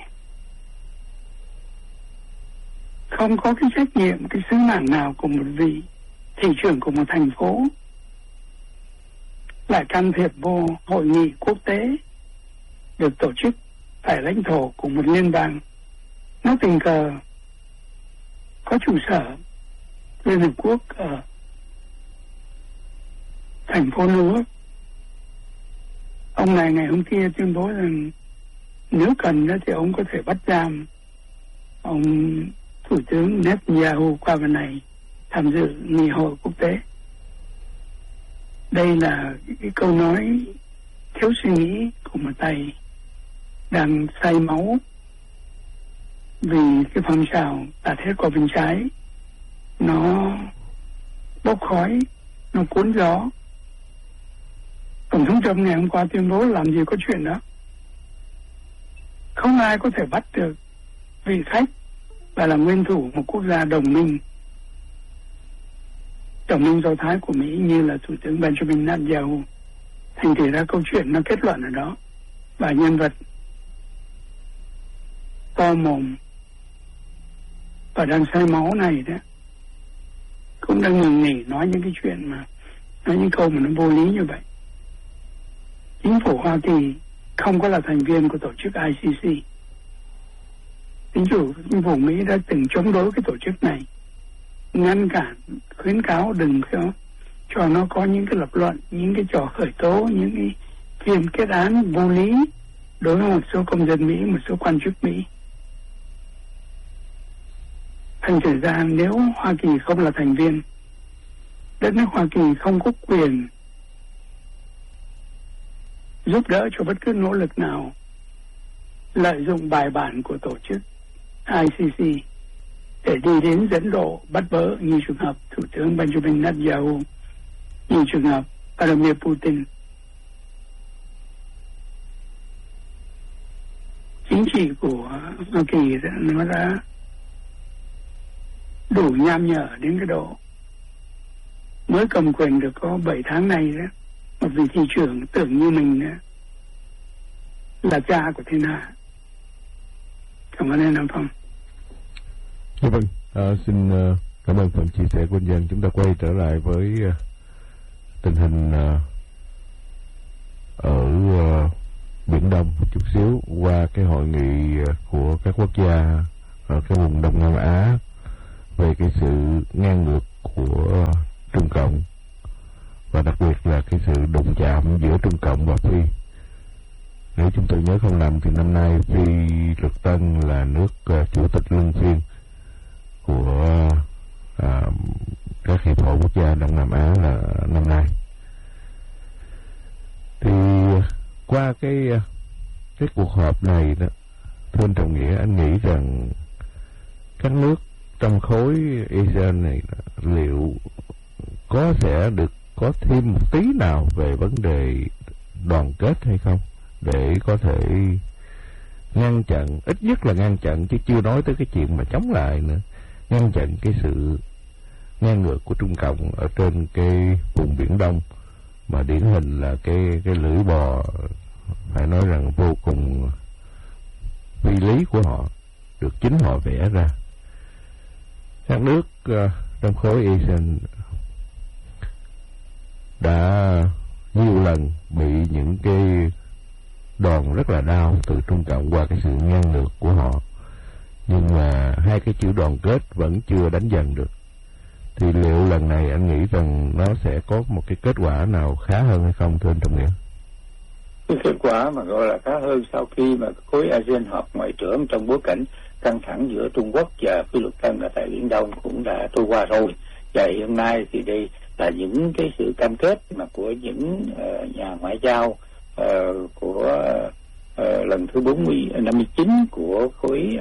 không có cái trách nhiệm, cái sứ mạng nào của một vị thị trưởng của một thành phố lại can thiệp vô hội nghị quốc tế được tổ chức tại lãnh thổ của một liên bang. Nó tình cờ có trụ sở Liên Hợp Quốc ở thành phố New York. Ông này ngày hôm kia tuyên bố rằng nếu cần thì ông có thể bắt giam ông Thủ tướng Netanyahu qua bên này tham dự nghị hội quốc tế. Đây là cái câu nói thiếu suy nghĩ của một tay đang say máu vì cái phong trào tạt hết qua bên trái nó bốc khói, nó cuốn gió. Tổng thống Trump ngày hôm qua tuyên bố làm gì có chuyện đó. Không ai có thể bắt được vị khách và là nguyên thủ một quốc gia đồng minh Do Thái của Mỹ như là Thủ tướng Benjamin Netanyahu. Thành thử ra câu chuyện nó kết luận ở đó. Và nhân vật to mồm và đang say máu này đó cũng đang ngừng nghỉ nói những cái chuyện mà nói những câu mà nó vô lý như vậy. Chính phủ Hoa Kỳ không có là thành viên của tổ chức ICC. Chính phủ Mỹ đã từng chống đối cái tổ chức này, ngăn cản, khuyến cáo đừng cho nó có những cái lập luận, những cái trò khởi tố, những cái phiên kết án vô lý đối với một số công dân Mỹ, một số quan chức Mỹ. Thành thử ra nếu Hoa Kỳ không là thành viên, đất nước Hoa Kỳ không có quyền giúp đỡ cho bất cứ nỗ lực nào lợi dụng bài bản của tổ chức ICC để đi đến dẫn độ bắt bớ như trường hợp Thủ tướng Benjamin Netanyahu, như trường hợp Vladimir Putin. Chính trị của Hoa Kỳ nó đã đủ nham nhở đến cái độ mới cầm quyền được có 7 tháng nay đó, một vị thị trưởng tưởng như mình là cha của thiên hạ. Cảm ơn anh Phong. Dạ vâng, xin cảm ơn phần chia sẻ của anh Dân. Chúng ta quay trở lại với tình hình ở Biển Đông một chút xíu, qua cái hội nghị của các quốc gia ở cái vùng Đông Nam Á về cái sự ngang ngược của Trung Cộng, và đặc biệt là cái sự đụng chạm giữa Trung Cộng và Phi. Nếu chúng tôi nhớ không lầm thì năm nay Phi Luật Tân là nước chủ tịch luân phiên của các hiệp hội quốc gia Đông Nam Á là năm nay. Thì qua cái cuộc họp này đó, thưa anh Trọng Nghĩa, anh nghĩ rằng các nước trong khối ASEAN này liệu sẽ có thêm một tí nào về vấn đề đoàn kết hay không, để có thể ngăn chặn, ít nhất là ngăn chặn, chứ chưa nói tới cái chuyện mà chống lại nữa, ngăn chặn cái sự ngang ngược của Trung Cộng ở trên cái vùng Biển Đông, mà điển hình là cái lưỡi bò phải nói rằng vô cùng phi lý của họ, được chính họ vẽ ra. Các nước trong khối ASEAN đã nhiều lần bị những cái đòn rất là đau từ Trung Cộng qua cái sự ngang ngược của họ, nhưng mà hai cái chữ đoàn kết vẫn chưa đánh dần được. Thì liệu lần này anh nghĩ rằng nó sẽ có một cái kết quả nào khá hơn hay không, thưa anh Trọng Nghĩa? Cái kết quả mà gọi là khá hơn sau khi mà khối ASEAN họp ngoại trưởng trong bối cảnh căng thẳng giữa Trung Quốc và Phi Luật Tân ở tại Biển Đông cũng đã trôi qua rồi. Và hiện nay thì đây là những cái sự cam kết mà của những nhà ngoại giao của lần thứ 59 của khối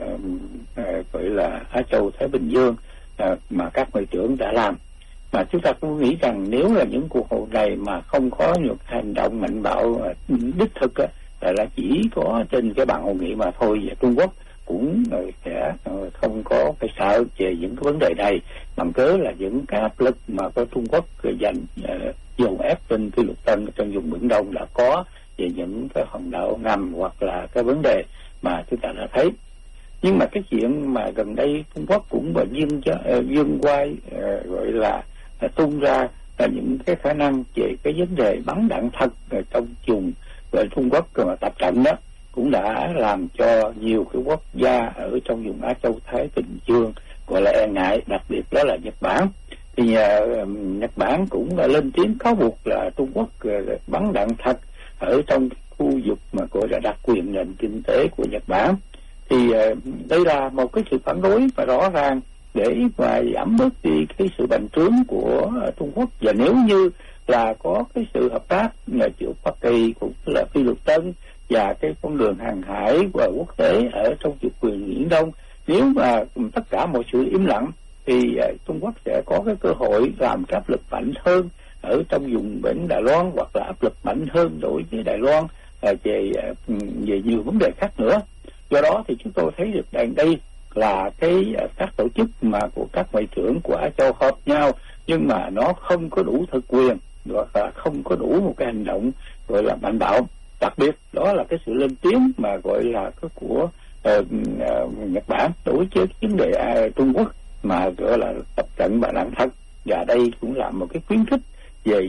gọi là Á Châu Thái Bình Dương mà các ngoại trưởng đã làm. Mà chúng ta cũng nghĩ rằng nếu là những cuộc hội này mà không có những hành động mạnh bạo đích thực là chỉ có trên cái bàn hội nghị mà thôi, và Trung Quốc cũng sẽ không có phải sợ về những cái vấn đề này, bằng cớ là những cái áp lực mà có Trung Quốc dành dồn ép trên Phi Luật Tân trong vùng Biển Đông đã có về những cái hòn đảo ngầm hoặc là cái vấn đề mà chúng ta đã thấy. Nhưng mà cái chuyện mà gần đây Trung Quốc cũng dương quay gọi là tung ra là những cái khả năng về cái vấn đề bắn đạn thật trong vùng Trung Quốc mà tập trận đó, cũng đã làm cho nhiều cái quốc gia ở trong vùng Á Châu Thái Bình Dương gọi là e ngại, đặc biệt đó là Nhật Bản. Thì Nhật Bản cũng lên tiếng cáo buộc là Trung Quốc bắn đạn thật ở trong khu vực mà gọi là đặc quyền nền kinh tế của Nhật Bản. Thì đây là một cái sự phản đối và rõ ràng để mà giảm bớt đi cái sự bành trướng của Trung Quốc. Và nếu như là có cái sự hợp tác giữa Hoa Kỳ cũng là Phi Luật Tân và cái con đường hàng hải và quốc tế ở trong chủ quyền Biển Đông, nếu mà tất cả mọi sự im lặng thì Trung Quốc sẽ có cái cơ hội làm áp lực mạnh hơn ở trong vùng biển Đài Loan, hoặc là áp lực mạnh hơn đối với Đài Loan về nhiều vấn đề khác nữa. Do đó thì chúng tôi thấy được đây là các tổ chức mà của các ngoại trưởng của Á Châu họp nhau, nhưng mà nó không có đủ thực quyền, hoặc là không có đủ một cái hành động gọi là mạnh bạo. Đặc biệt đó là cái sự lên tiếng mà gọi là cái của Nhật Bản đối với vấn đề Trung Quốc mà gọi là tập trận bắn đạn thật. Và đây cũng là một cái khuyến khích về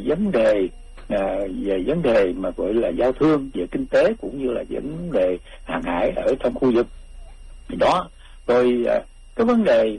vấn đề mà gọi là giao thương, về kinh tế cũng như là vấn đề hàng hải ở trong khu vực đó. Rồi cái vấn đề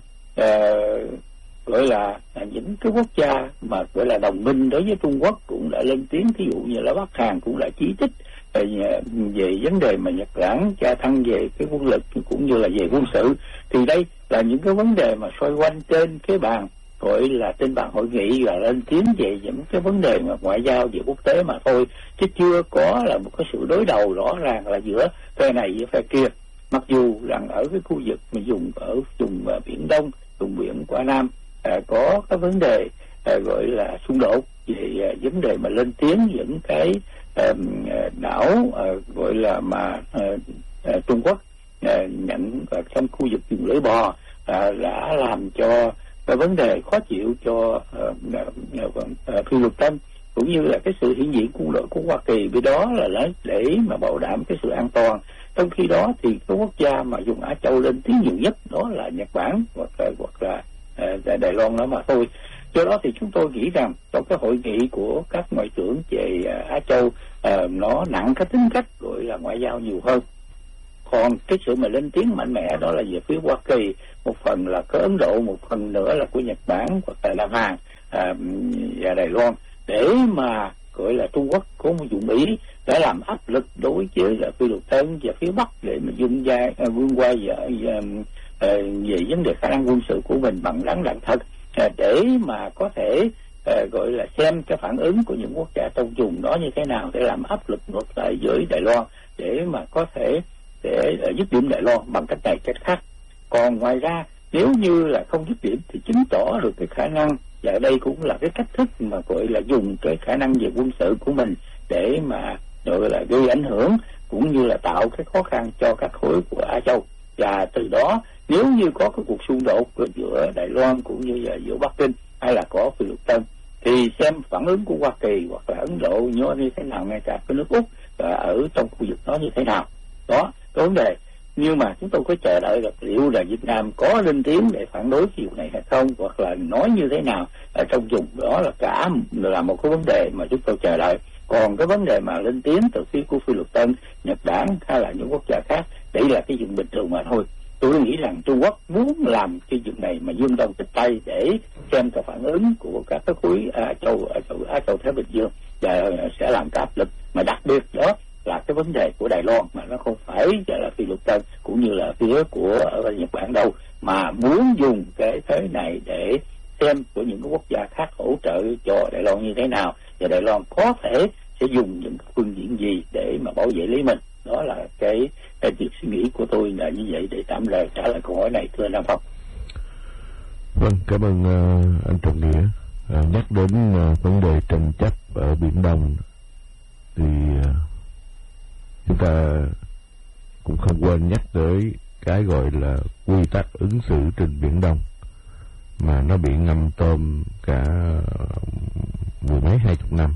gọi là những cái quốc gia mà gọi là đồng minh đối với Trung Quốc cũng đã lên tiếng, ví dụ như là Bắc Hàn cũng đã chỉ trích về vấn đề mà Nhật Bản gia tăng về cái quân lực cũng như là về quân sự. Thì đây là những cái vấn đề mà xoay quanh trên cái bàn gọi là trên bàn hội nghị, và lên tiếng về những cái vấn đề mà ngoại giao về quốc tế mà thôi, chứ chưa có là một cái sự đối đầu rõ ràng là giữa phe này với phe kia. Mặc dù rằng ở cái khu vực mà vùng Biển Đông, vùng biển Qua Nam có cái vấn đề gọi là xung đột về vấn đề mà lên tiếng những cái đảo gọi là mà Trung Quốc nhận trong khu vực vùng lưỡi bò đã làm cho cái vấn đề khó chịu cho Phi Luật Tân, cũng như là cái sự hiện diện quân đội của Hoa Kỳ với đó là để mà bảo đảm cái sự an toàn. Trong khi đó thì cái quốc gia mà dùng Á Châu lên tiếng nhiều nhất đó là Nhật Bản hoặc là Đài Loan đó mà thôi. Do đó thì chúng tôi nghĩ rằng trong cái hội nghị của các ngoại trưởng về Á Châu nó nặng cái tính cách gọi là ngoại giao nhiều hơn. Còn cái sự mà lên tiếng mạnh mẽ đó là về phía Hoa Kỳ, một phần là của Ấn Độ, một phần nữa là của Nhật Bản hoặc là Nam Hàn và Đài Loan, để mà gọi là Trung Quốc có một dụng ý để làm áp lực đối với là Phi Luật Tân và phía Bắc để mà vươn qua về vấn đề khả năng quân sự của mình bằng đắn đạn thật, để mà có thể gọi là xem cái phản ứng của những quốc gia trong vùng đó như thế nào để làm áp lực ngược lại với Đài Loan, để mà có thể để dứt điểm Đài Loan bằng cách này cách khác. Còn ngoài ra nếu như là không dứt điểm thì chứng tỏ được cái khả năng, và đây cũng là cái cách thức mà gọi là dùng cái khả năng về quân sự của mình để mà gọi là gây ảnh hưởng cũng như là tạo cái khó khăn cho các khối của Á Châu. Và từ đó nếu như có cái cuộc xung đột giữa Đài Loan cũng như là giữa Bắc Kinh hay là có Phi Luật Tân thì xem phản ứng của Hoa Kỳ hoặc là Ấn Độ như thế nào, ngay cả cái nước Úc ở trong khu vực đó như thế nào. Đó cái vấn đề. Nhưng mà chúng tôi có chờ đợi là liệu là Việt Nam có lên tiếng để phản đối cái vụ này hay không, hoặc là nói như thế nào ở trong vùng đó, là cả là một cái vấn đề mà chúng tôi chờ đợi. Còn cái vấn đề mà lên tiếng từ phía của Phi Luật Tân, Nhật Bản hay là những quốc gia khác, đây là cái chuyện bình thường mà thôi. Tôi nghĩ rằng Trung Quốc muốn làm cái chuyện này mà dương đông kích tây để xem cái phản ứng của các cái khối Á Châu Thái Bình Dương và sẽ làm cái áp lực, mà đặc biệt đó là cái vấn đề của Đài Loan, mà nó không phải là Phi Luật Tân cũng như là phía của ở Nhật Bản đâu, mà muốn dùng cái thế này để xem của những cái quốc gia khác hỗ trợ cho Đài Loan như thế nào, và Đài Loan có thể sẽ dùng những phương diện gì để mà bảo vệ lấy mình. Đó là cái việc suy nghĩ của tôi là như vậy, để tạm lời trả lời câu hỏi này, thưa Nam Phong. Vâng, cảm ơn anh Trọng Nghĩa. Nhắc đến vấn đề tranh chấp ở Biển Đông thì chúng ta cũng không quên nhắc tới cái gọi là quy tắc ứng xử trên Biển Đông, mà nó bị ngâm tôm cả mười mấy 20 năm.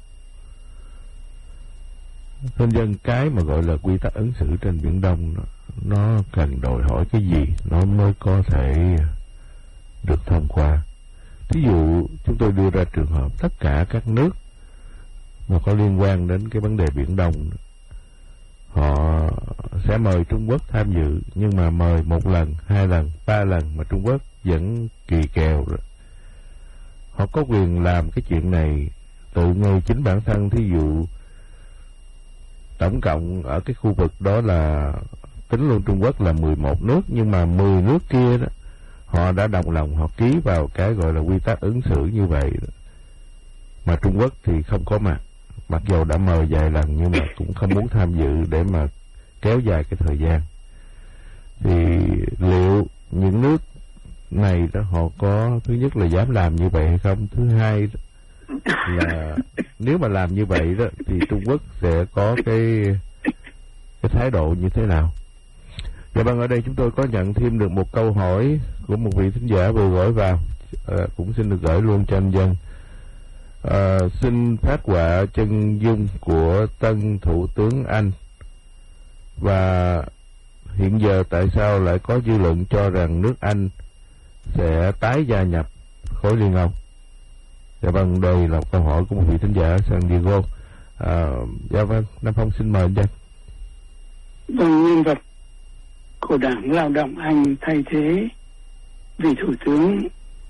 Thân dân, cái mà gọi là quy tắc ứng xử trên Biển Đông nó cần đòi hỏi cái gì nó mới có thể được thông qua. Ví dụ chúng tôi đưa ra trường hợp tất cả các nước mà có liên quan đến cái vấn đề Biển Đông, họ sẽ mời Trung Quốc tham dự, nhưng mà mời 1 lần, 2 lần, 3 lần mà Trung Quốc vẫn kỳ kèo rồi. Họ có quyền làm cái chuyện này tự ngay chính bản thân. Thí dụ tổng cộng ở cái khu vực đó là tính luôn Trung Quốc là 11 nước, nhưng mà 10 nước kia đó họ đã đồng lòng, họ ký vào cái gọi là quy tắc ứng xử như vậy đó. Mà Trung Quốc thì không có mặt, mặc dù đã mời vài lần nhưng mà cũng không muốn tham dự để mà kéo dài cái thời gian. Thì liệu những nước này đó họ có, thứ nhất là dám làm như vậy hay không, thứ hai là nếu mà làm như vậy đó thì Trung Quốc sẽ có cái thái độ như thế nào? Dạ vâng, ở đây chúng tôi có nhận thêm được một câu hỏi của một vị thính giả vừa gửi vào, cũng xin được gửi luôn cho anh Dân. Xin phát họa chân dung của tân thủ tướng Anh, và hiện giờ tại sao lại có dư luận cho rằng nước Anh sẽ tái gia nhập khối Liên Âu? Dạ vâng, đây là câu hỏi của một vị thính giả San Diego. Dạ vâng, Nam Phong xin mời anh Dân. Vâng, nhân vật của Đảng Lao động Anh thay thế vị thủ tướng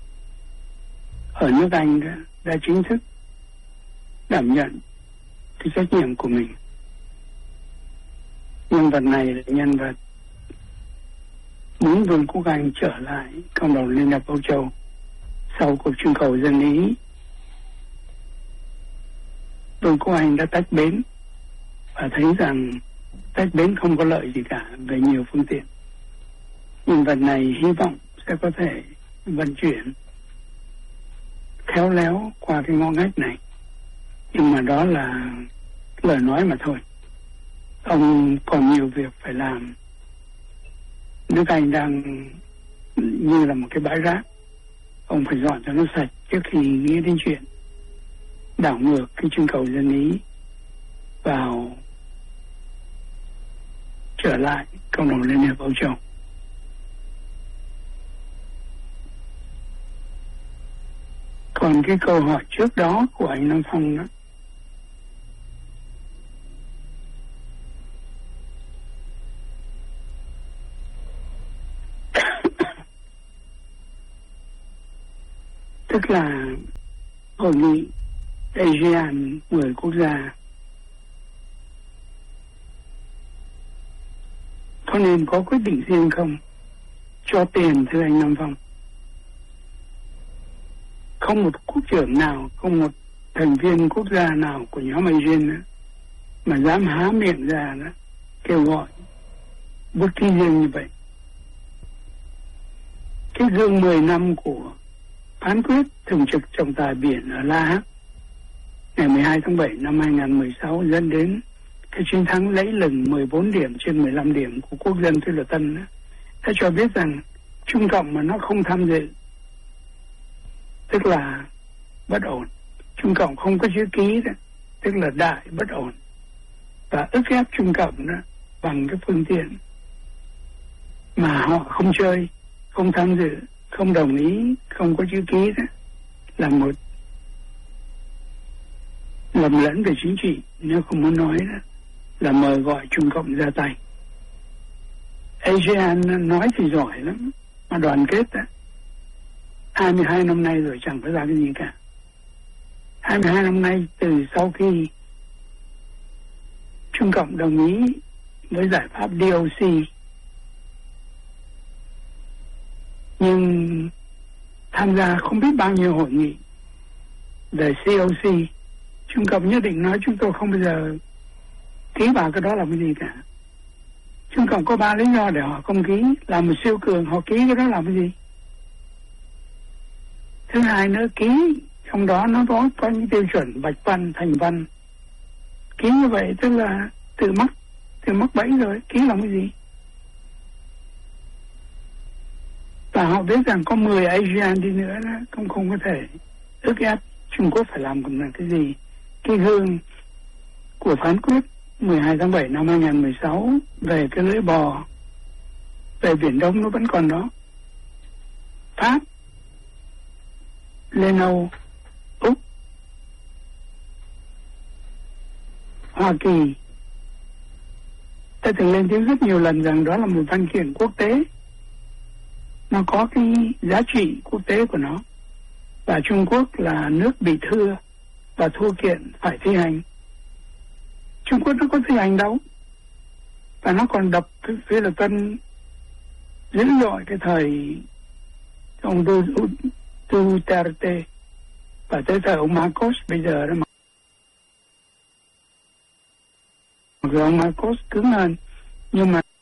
ở nước Anh đã chính thức đảm nhận cái trách nhiệm của mình. Nhân vật này là nhân vật muốn Vương quốc Anh trở lại cộng đồng Liên hiệp Âu Châu sau cuộc trưng cầu dân Ý. Vương quốc Anh đã tách bến và thấy rằng tách bến không có lợi gì cả về nhiều phương tiện. Nhân vật này hy vọng sẽ có thể vận chuyển khéo léo qua cái ngõ ngách này, nhưng mà đó là lời nói mà thôi. Ông còn nhiều việc phải làm. Nước Anh đang như là một cái bãi rác, ông phải dọn cho nó sạch trước khi nghĩ đến chuyện đảo ngược cái trưng cầu dân Ý vào trở lại cộng đồng Liên hiệp Âu Châu. Còn cái câu hỏi trước đó của anh Nam Phong đó, tức là hội nghị ASEAN 10 quốc gia có nên có quyết định riêng không? Cho tiền, thưa anh Nam Phong. Không một quốc trưởng nào, không một thành viên quốc gia nào của nhóm ASEAN mà dám há miệng ra đó, kêu gọi bút ký riêng như vậy. Cái dương 10 năm của phán quyết thường trực trọng tài biển ở La Hắc ngày 12 tháng 7 năm 2016 dẫn đến cái chiến thắng lấy lừng 14 điểm trên 15 điểm của quốc dân Phi Luật Tân đó, đã cho biết rằng Trung Cộng mà nó không tham dự tức là bất ổn. Trung Cộng không có chữ ký đó, tức là đại bất ổn. Và ức ép Trung Cộng đó bằng cái phương tiện mà họ không chơi, không tham dự, không đồng ý, không có chữ ký đó, là một lầm lẫn về chính trị, nếu không muốn nói đó, là mời gọi Trung Cộng ra tay. ASEAN nói thì giỏi lắm, mà đoàn kết đó, 22 năm nay rồi chẳng phải ra cái gì cả. 22 năm nay từ sau khi Trung Cộng đồng ý với giải pháp DOC, nhưng tham gia không biết bao nhiêu hội nghị về COC, Trung Cộng nhất định nói chúng tôi không bao giờ ký vào cái đó làm cái gì cả. Trung Cộng có 3 lý do để họ không ký. Là một siêu cường họ ký cái đó làm cái gì? Thứ hai nữa, ký trong đó nó có những tiêu chuẩn bạch văn, thành văn. Ký như vậy tức là tự mắc bẫy rồi, ký làm cái gì? Và họ biết rằng có 10 ASEAN đi nữa đó, không có thể ức ép Trung Quốc phải làm cái gì. Cái gương của phán quyết 12 tháng 7 năm 2016 về cái lưỡi bò về Biển Đông nó vẫn còn đó. Pháp, Liên Âu, Úc, Hoa Kỳ ta từng lên tiếng rất nhiều lần rằng đó là một văn kiện quốc tế, nó có cái giá trị quốc tế của nó, và Trung Quốc là nước bị thưa và thua kiện phải thi hành. Trung Quốc nó có thi hành đâu, và nó còn đập cái Phi Luật Tân dữ dội cái thời ông Duterte và tới thời ông Marcos bây giờ đó mà. Rồi ông Marcos cứng hơn, nhưng mà